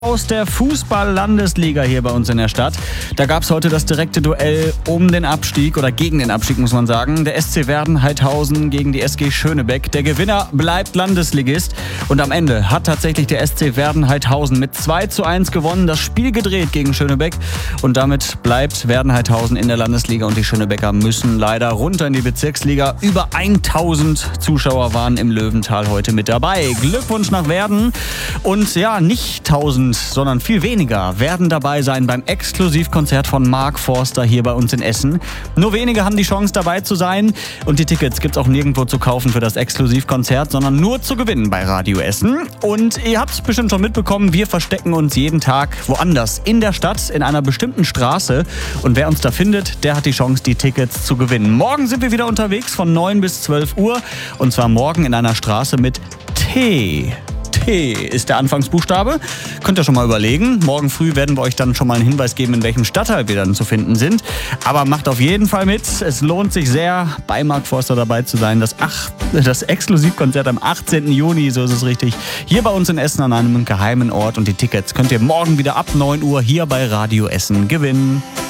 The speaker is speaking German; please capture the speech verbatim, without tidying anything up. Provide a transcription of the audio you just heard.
Aus der Fußball-Landesliga hier bei uns in der Stadt. Da gab es heute das direkte Duell um den Abstieg oder gegen den Abstieg, muss man sagen. Der S C Werden-Heidhausen gegen die S G Schönebeck. Der Gewinner bleibt Landesligist. Und am Ende hat tatsächlich der S C Werden-Heidhausen mit zwei zu eins gewonnen, das Spiel gedreht gegen Schönebeck. Und damit bleibt Werden-Heidhausen in der Landesliga und die Schönebecker müssen leider runter in die Bezirksliga. Über tausend Zuschauer waren im Löwental heute mit dabei. Glückwunsch nach Werden. Und ja, nicht tausend, sondern viel weniger werden dabei sein beim Exklusivkonzert von Mark Forster hier bei uns in Essen. Nur wenige haben die Chance dabei zu sein und die Tickets gibt es auch nirgendwo zu kaufen für das Exklusivkonzert, sondern nur zu gewinnen bei Radio Essen. Und ihr habt es bestimmt schon mitbekommen, wir verstecken uns jeden Tag woanders in der Stadt, in einer bestimmten Straße. Und wer uns da findet, der hat die Chance, die Tickets zu gewinnen. Morgen sind wir wieder unterwegs von neun bis zwölf Uhr und zwar morgen in einer Straße mit T. T ist der Anfangsbuchstabe. Könnt ihr schon mal überlegen. Morgen früh werden wir euch dann schon mal einen Hinweis geben, in welchem Stadtteil wir dann zu finden sind. Aber macht auf jeden Fall mit. Es lohnt sich sehr, bei Mark Forster dabei zu sein. Das, acht, das Exklusivkonzert am achtzehnten Juni, so ist es richtig, hier bei uns in Essen an einem geheimen Ort. Und die Tickets könnt ihr morgen wieder ab neun Uhr hier bei Radio Essen gewinnen.